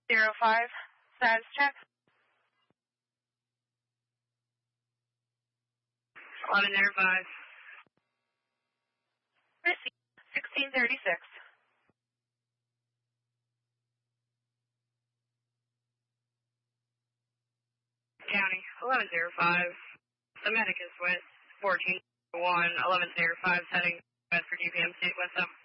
05, status check. 1105. Receive 1636. County 1105. The medic is with 14-1, 1105, heading west for GPM State West up.